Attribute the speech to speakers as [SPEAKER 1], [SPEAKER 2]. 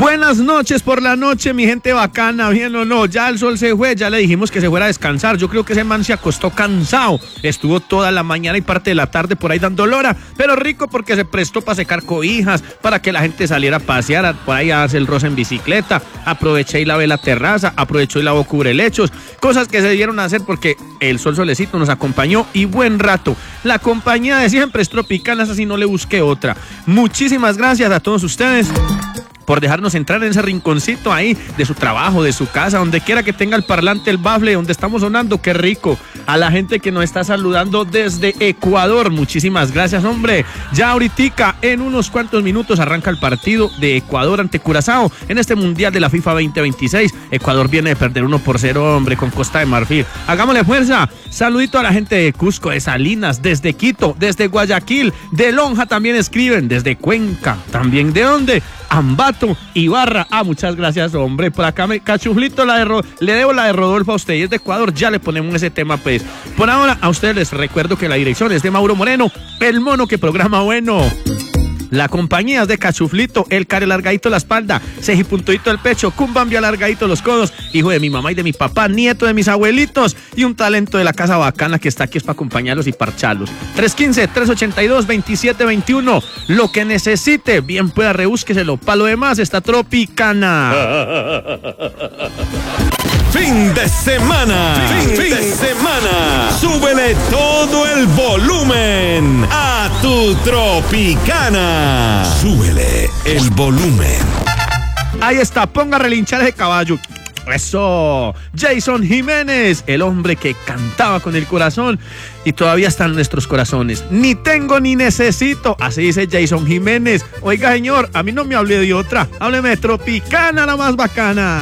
[SPEAKER 1] Buenas noches por la noche, mi gente bacana, bien o no, ya el sol se fue, ya le dijimos que se fuera a descansar. Yo creo que ese man se acostó cansado, estuvo toda la mañana y parte de la tarde por ahí dando lora, pero rico porque se prestó para secar cobijas, para que la gente saliera a pasear, por ahí a darse el roce en bicicleta. Aproveché y lavé la terraza, aprovechó y lavó cubrelechos, cosas que se dieron a hacer porque el sol solecito nos acompañó y buen rato. La compañía de siempre es Tropicana, así no le busqué otra. Muchísimas gracias a todos ustedes por dejarnos entrar en ese rinconcito ahí de su trabajo, de su casa, donde quiera que tenga el parlante, el bafle, donde estamos sonando, qué rico. A la gente que nos está saludando desde Ecuador, muchísimas gracias, hombre. Ya ahoritica, en unos cuantos minutos, arranca el partido de Ecuador ante Curazao en este Mundial de la FIFA 2026. Ecuador viene de perder 1-0, hombre, con Costa de Marfil. Hagámosle fuerza. Saludito a la gente de Cusco, de Salinas, desde Quito, desde Guayaquil, de Lonja también escriben, desde Cuenca, también de dónde, Ambato, Ibarra. Muchas gracias, hombre. Por acá Cachuflito, le debo la de Rodolfo a usted y es de Ecuador. Ya le ponemos ese tema, pues. Por ahora, a ustedes les recuerdo que la dirección es de Mauro Moreno, el mono que programa bueno. La compañía es de Cachuflito, el care largadito la espalda, cejipuntudito el pecho, cumbambia alargadito los codos, hijo de mi mamá y de mi papá, nieto de mis abuelitos y un talento de la casa bacana que está aquí es para acompañarlos y parcharlos. 315-382-2721, lo que necesite, bien pueda rebúsqueselo, para lo demás está Tropicana.
[SPEAKER 2] Fin de semana. Fin de semana. Súbele todo el volumen a tu Tropicana. Súbele el volumen.
[SPEAKER 1] Ahí está, ponga a relinchar ese caballo. Eso, Jason Jiménez, el hombre que cantaba con el corazón y todavía está en nuestros corazones. Ni tengo ni necesito, así dice Jason Jiménez. Oiga, señor, a mí no me hable de otra, hábleme de Tropicana, la más bacana.